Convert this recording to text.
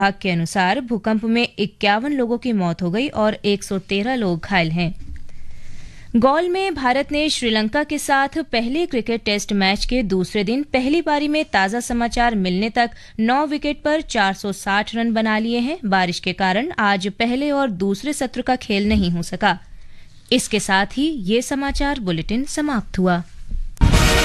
विभाग के अनुसार भूकंप में 51 लोगों की मौत हो गई और 113 लोग घायल हैं। गौल में भारत ने श्रीलंका के साथ पहले क्रिकेट टेस्ट मैच के दूसरे दिन पहली पारी में ताजा समाचार मिलने तक 9 विकेट पर 460 रन बना लिए हैं। बारिश के कारण आज पहले और दूसरे सत्र का खेल नहीं हो सका। इसके साथ ही ये समाचार बुलेटिन समाप्त हुआ।